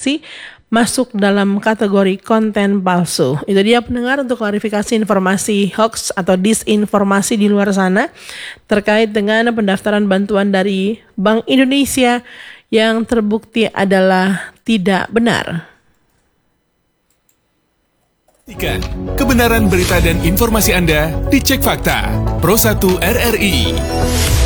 informasi masuk dalam kategori konten palsu. Itu dia pendengar untuk klarifikasi informasi hoax atau disinformasi di luar sana terkait dengan pendaftaran bantuan dari Bank Indonesia yang terbukti adalah tidak benar. Kebenaran berita dan informasi Anda dicek fakta. Pro 1 RRI.